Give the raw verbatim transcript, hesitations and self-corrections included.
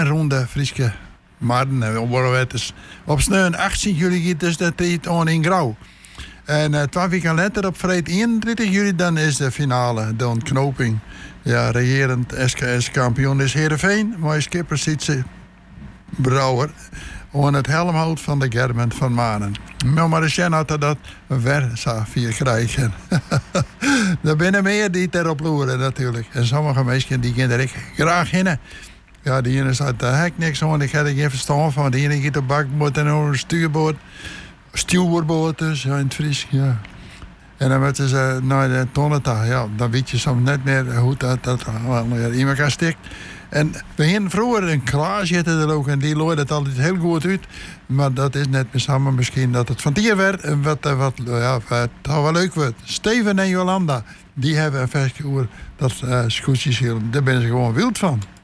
rond de Friese Maarten. Op sneun achttien juli gaat dus de tijd aan in grauw. En uh, twee weken later, op vrijdag eenentwintig juli, dan is de finale. Dan Knoping. Ja, regerend S K S-kampioen is Heerenveen. Maar skipper ziet ze Brouwer aan het helmhout van de Gerben van Manen. Maar Maricien had dat weer zou vier krijgen. Er zijn meer die erop loeren natuurlijk. En sommige mensen die gaan er graag in. Ja, die ene zei, daar heb ik niks aan. Ik heb er geen verstand van. De ene gaat op bakboord en een stuurboord. Stuurboord dus, ja, in het Fries, ja. En dan moeten ze naar de tonneta. Ja, dan weet je soms net meer hoe dat, dat in elkaar stikt. En we hadden vroeger een Klaas zitten er ook en die looide het altijd heel goed uit. Maar dat is net meer samen misschien dat het van dier werd en wat, wat, ja, wat wel leuk wordt. Steven en Jolanda, die hebben een versje over dat uh, scootjes hier. Daar ben ze gewoon wild van.